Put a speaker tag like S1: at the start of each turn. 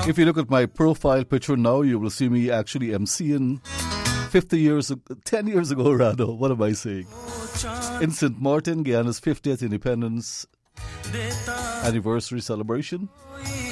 S1: If you look at my profile picture now, you will see me actually emceeing 10 years ago rather. What am I saying? In St. Martin, Guyana's 50th Independence anniversary celebration.